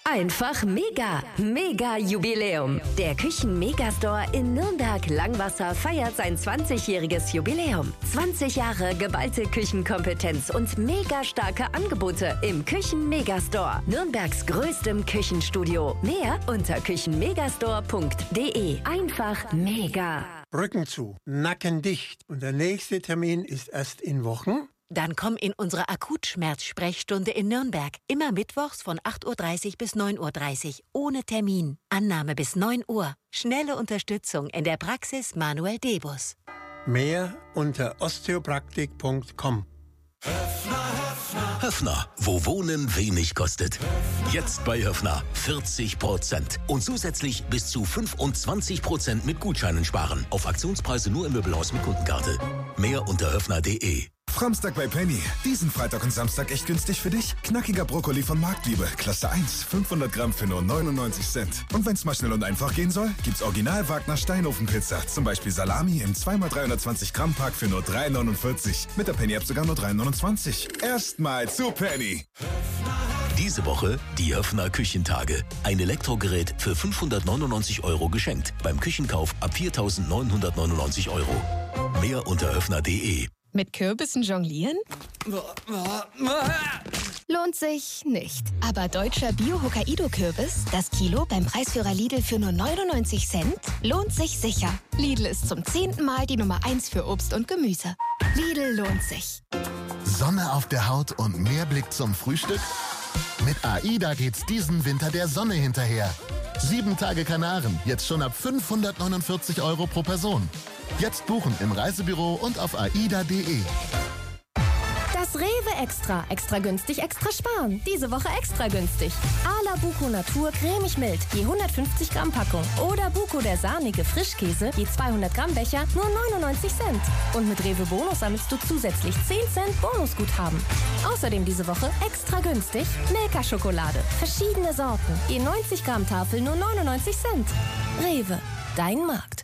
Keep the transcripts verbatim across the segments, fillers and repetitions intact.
Einfach mega, mega Jubiläum. Der Küchen-Megastore in Nürnberg-Langwasser feiert sein zwanzigjähriges Jubiläum. zwanzig Jahre geballte Küchenkompetenz und mega starke Angebote im Küchen-Megastore. Nürnbergs größtem Küchenstudio. Mehr unter küchenmegastore punkt de. Einfach mega. Rücken zu, Nacken dicht. Und der nächste Termin ist erst in Wochen. Dann komm in unsere Akutschmerzsprechstunde in Nürnberg. Immer mittwochs von acht Uhr dreißig bis neun Uhr dreißig. Ohne Termin. Annahme bis neun Uhr. Schnelle Unterstützung in der Praxis Manuel Debus. Mehr unter osteopraktik punkt com. Höffner, wo Wohnen wenig kostet. Jetzt bei Höffner vierzig Prozent. Und zusätzlich bis zu fünfundzwanzig Prozent mit Gutscheinen sparen. Auf Aktionspreise nur im Möbelhaus mit Kundenkarte. Mehr unter höffner punkt de. Samstag bei Penny. Diesen Freitag und Samstag echt günstig für dich. Knackiger Brokkoli von Marktliebe. Klasse eins. fünfhundert Gramm für nur neunundneunzig Cent. Und wenn's mal schnell und einfach gehen soll, gibt's Original Wagner Steinofenpizza. Zum Beispiel Salami im zwei mal dreihundertzwanzig Gramm Pack für nur drei neunundvierzig. Mit der Penny-App sogar nur drei neunundzwanzig. Erstmal zu Penny. Diese Woche die Höffner Küchentage. Ein Elektrogerät für fünfhundertneunundneunzig Euro geschenkt. Beim Küchenkauf ab viertausendneunhundertneunundneunzig Euro. Mehr unter höffner punkt de. Mit Kürbissen jonglieren? Lohnt sich nicht. Aber deutscher Bio-Hokkaido-Kürbis, das Kilo beim Preisführer Lidl für nur neunundneunzig Cent, lohnt sich sicher. Lidl ist zum zehnten Mal die Nummer eins für Obst und Gemüse. Lidl lohnt sich. Sonne auf der Haut und mehr Blick zum Frühstück? Mit AIDA geht's diesen Winter der Sonne hinterher. Sieben Tage Kanaren, jetzt schon ab fünfhundertneunundvierzig Euro pro Person. Jetzt buchen im Reisebüro und auf aida punkt de. Das Rewe Extra. Extra günstig, extra sparen. Diese Woche extra günstig. Ala Buko Natur cremig mild, je hundertfünfzig Gramm Packung. Oder Buko der sahnige Frischkäse, je zweihundert Gramm Becher, nur neunundneunzig Cent. Und mit Rewe Bonus sammelst du zusätzlich zehn Cent Bonusguthaben. Außerdem diese Woche extra günstig Milka-Schokolade. Verschiedene Sorten, je neunzig Gramm Tafel, nur neunundneunzig Cent. Rewe, dein Markt.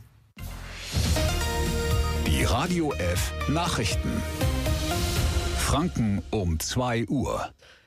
Die Radio F Nachrichten. Franken um zwei Uhr.